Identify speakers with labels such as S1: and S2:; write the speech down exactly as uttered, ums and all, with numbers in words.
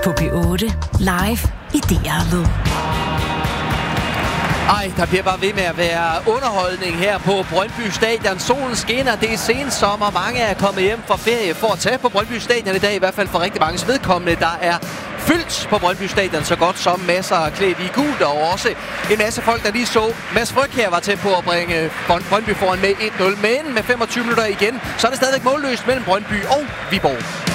S1: På P otte, live i D R-lyd.
S2: Ej, der bliver bare ved med at være underholdning her på Brøndby Stadion. Solen skinner, det er sensommer. Mange er kommet hjem fra ferie for at tage på Brøndby Stadion i dag. I hvert fald for rigtig mange vedkommende. Der er fyldt på Brøndby Stadion, så godt som masser af klædt i gult. Og også en masse folk, der lige så. Mads Fryg her var tæt på at bringe Brøndby foran med et nul. Men med femogtyve minutter igen, så er det stadigvæk målløst mellem Brøndby og Viborg.